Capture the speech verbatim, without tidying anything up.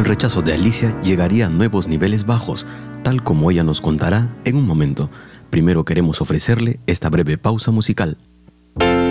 el rechazo de Alicia llegaría a nuevos niveles bajos, tal como ella nos contará en un momento. Primero queremos ofrecerle esta breve pausa musical.